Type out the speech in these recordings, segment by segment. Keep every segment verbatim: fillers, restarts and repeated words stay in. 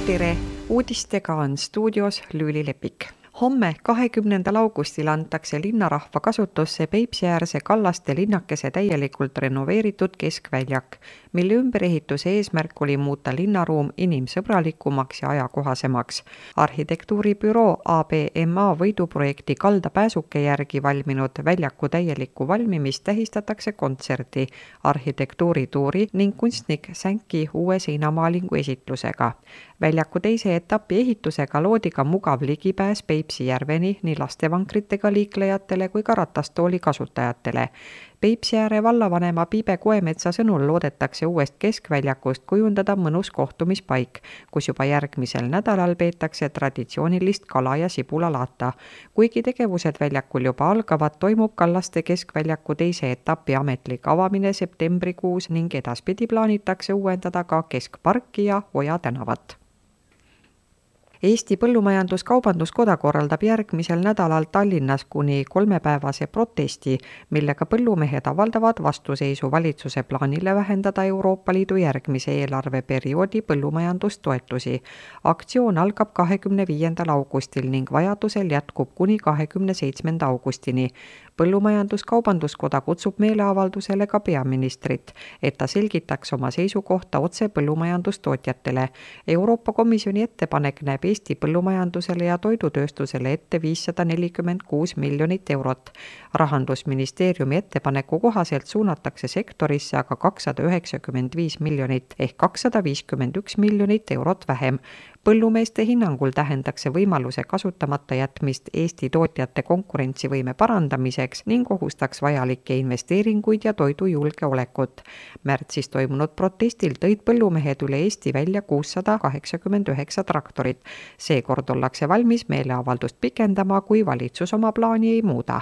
tere, uudistega on stuudios Lüüli Lepik. Homme kahekümnendal augustil antakse linnarahva kasutusse Peipsiäärse Kallaste linnakese täielikult renoveeritud keskväljak, mille ümberehituse eesmärk oli muuta linnaruum inimsõbralikumaks ja ajakohasemaks. Arhitektuuribüroo A B M A võiduprojekti Kalda pääsuke järgi valminud väljaku täielikku valmimist tähistatakse kontserdi, arhitektuurituuri ning kunstnik Sänki uue seinamaalingu esitlusega. Väljaku teise etapi ehitusega loodi ka mugav ligipääs Peipsi järveni nii lastevankritega liiklejatele kui ka ratastooli kasutajatele. Peipsiääre vallavanema Piibe Koemetsa sõnul loodetakse uuest keskväljakust kujundada mõnus kohtumispaik, kus juba järgmisel nädalal peetakse traditsioonilist kala- ja sibulalaata. Kuigi tegevused väljakul juba algavad, toimub Kallaste keskväljaku teise etapi ametlik avamine septembrikuus ning edaspidi plaanitakse uuendada ka keskparki ja Oja tänavat. Eesti Põllumajandus-Kaubanduskoda korraldab järgmisel nädalal Tallinnas kuni kolmepäevase protesti, millega põllumehed avaldavad vastuseisu valitsuse plaanile vähendada Euroopa Liidu järgmise eelarveperioodi põllumajandustoetusi. Aktsioon algab kahekümne viiendal augustil ning vajadusel jätkub kuni kahekümne seitsmenda augustini. Põllumajandus-Kaubanduskoda kutsub meeleavaldusele ka peaministrit, et ta selgitaks oma seisukohta otse põllumajandustootjatele. Euroopa Komisjoni ettepanek näeb Eesti põllumajandusele ja toidutööstusele ette viissada nelikümmend kuus miljonit eurot. Rahandusministeeriumi ettepaneku kohaselt suunatakse sektorisse aga kakssada üheksakümmend viis miljonit ehk kakssada viiskümmend üks miljonit eurot vähem. Põllumeeste hinnangul tähendaks see võimaluse kasutamata jätmist Eesti tootjate konkurentsivõime parandamiseks ning ohustaks vajalikke investeeringuid ja toidujulgeolekut. Märtsis toimunud protestil tõid põllumehed üle Eesti välja kuussada kaheksakümmend üheksa traktorit. Seekord ollakse valmis meeleavaldust pikendama, kui valitsus oma plaani ei muuda.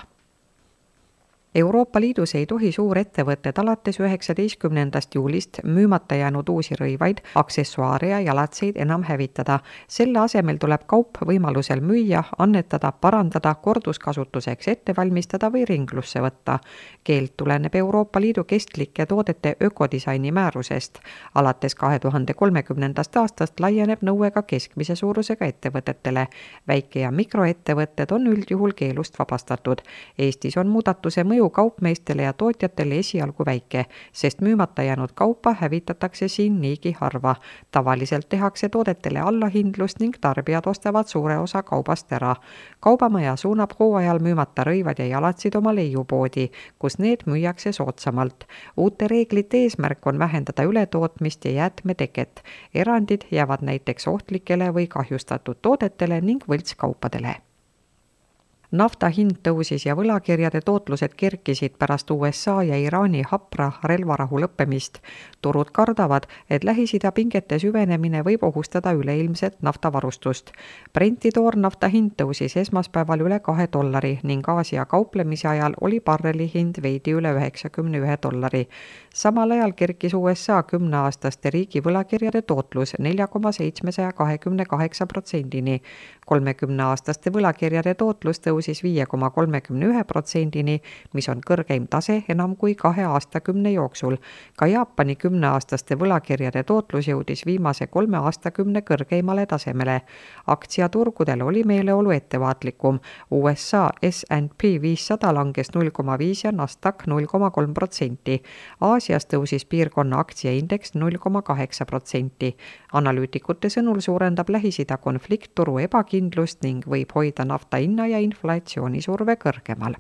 Euroopa Liidus ei tohi suurettevõtted alates üheksateistkümnendast juulist müümata jäänud uusi rõivaid, aksessuaare ja jalatseid enam hävitada. Selle asemel tuleb kaup võimalusel müüa, annetada, parandada, korduskasutuseks ette valmistada või ringlusse võtta. Keeld tuleneb Euroopa Liidu kestlike toodete ökodisaini määrusest. Alates kahe tuhande kolmekümnendast aastast laieneb nõue ka keskmise suurusega ettevõtetele. Väike- ja mikroettevõtted on üldjuhul keelust vabastatud. Eestis on muudatuse mõju kaupmeestele ja tootjatele esialgu väike, sest müümata jäänud kaupa hävitatakse siin niigi harva. Tavaliselt tehakse toodetele allahindlust ning tarbijad ostavad suure osa kaubast ära. Kaubamaja suunab hooajal müümata rõivad ja jalatsid oma leiupoodi, kus need müüakse soodsamalt. Uute reeglite eesmärk on vähendada ületootmist ja jäätmeteket. Erandid jäävad näiteks ohtlikele või kahjustatud toodetele ning võltskaupadele. Nafta hind tõusis ja võlakirjade tootlused kerkisid pärast U S A ja Iraani hapra relvarahu lõppemist. Turud kardavad, et Lähis-Ida pingete süvenemine võib ohustada üleilmset naftavarustust. Brenti toornafta hind tõusis esmaspäeval üle kahe dollari ning Aasia kauplemise ajal oli barreli hind veidi üle üheksakümne ühe dollari. Samal ajal kerkis U S A kümneaastaste riigi võlakirjade tootlus nelja koma seitsmesaja kahekümne kaheksa protsendini. kolmekümneaastaste võlakirjade tootlus tõusis viie koma kolmekümne ühe protsendini, mis on kõrgeim tase enam kui kahe aastakümne jooksul. Ka Jaapani kümneaastaste võlakirjade tootlus jõudis viimase kolme aastakümne kõrgeimale tasemele. Aktsiaturgudel oli meeleolu ettevaatlikum. U S A S and P viissada langes null koma viis ja Nasdaq null koma kolm protsenti. Aasias tõusis piirkonna aktsiaindeks null koma kaheksa protsenti. Analüütikute sõnul suurendab Lähis-Ida konflikt turu ebakindlust ning võib hoida nafta hinna ja inflatsioonisurve kõrgemal.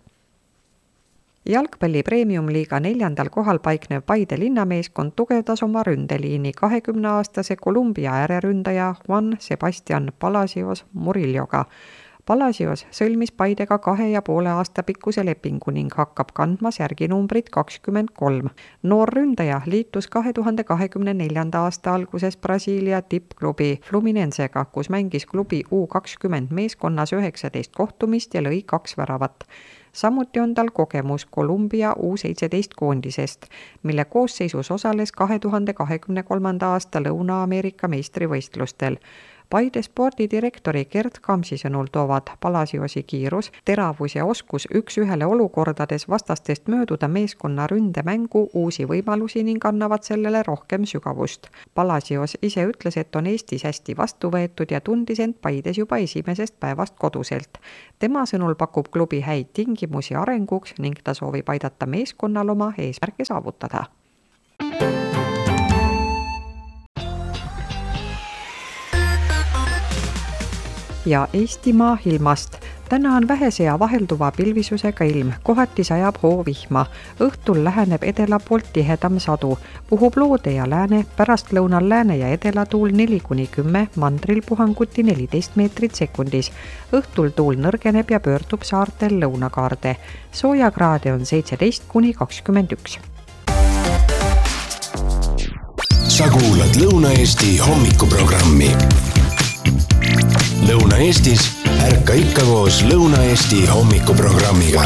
Jalgpalli Premium-liiga neljandal kohal paiknev Paide linnameeskond tugevdas oma ründeliini kahekümneaastase Kolumbia ääreründaja Juan Sebastian Palacios Murilloga. Palacios sõlmis Paidega kahe ja poole aasta pikkuse lepingu ning hakkab kandma särginumbrit kakskümmend kolm. Noor ründaja liitus kahe tuhande kahekümne neljanda aasta alguses Brasiilia tippklubi Fluminensega, kus mängis klubi U kakskümmend meeskonnas üheksateist kohtumist ja lõi kaks väravat. Samuti on tal kogemus Kolumbia U seitseteist koondisest, mille koosseisus osales kahe tuhande kahekümne kolmanda aasta Lõuna-Ameerika meistrivõistlustel. Paide spordidirektori Gert Kamsi sõnul toovad Palasjosi kiirus, teravus ja oskus üks-ühele olukordades vastastest mööduda meeskonna ründemängu uusi võimalusi ning annavad sellele rohkem sügavust. Palasjos ise ütles, et on Eestis hästi vastu võetud ja tundis end Paides juba esimesest päevast koduselt. Tema sõnul pakub klubi häid tingimusi arenguks ning ta soovib aidata meeskonnal oma eesmärke saavutada. Ja Eestimaa ilmast. Täna on vähese ja vahelduva pilvisusega ilm, kohati sajab hoovihma. Õhtul läheneb edela poolt tihedam sadu. Puhub loode ja lääne, pärast lõunal lääne ja edela tuul neli kuni kümme, mandril puhanguti neliteist meetrit sekundis. Õhtul tuul nõrgeneb ja pöördub saartel lõunakaarde. Soojakraade on seitseteist kuni kakskümmend üks. Sa kuulad Lõuna-Eesti hommikuprogrammi. Lõuna-Eestis ärka ikka koos Lõuna-Eesti hommikuprogrammiga.